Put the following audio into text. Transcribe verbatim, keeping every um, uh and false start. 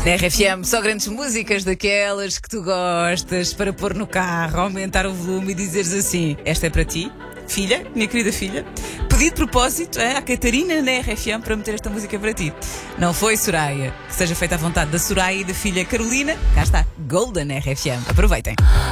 Na R F M, só grandes músicas daquelas que tu gostas para pôr no carro, aumentar o volume e dizeres assim: esta é para ti, filha, minha querida filha. Pedi de propósito é, à Catarina na R F M para meter esta música para ti. Não foi, Soraya? Que seja feita à vontade da Soraya e da filha Carolina. Cá está, Golden R F M. Aproveitem.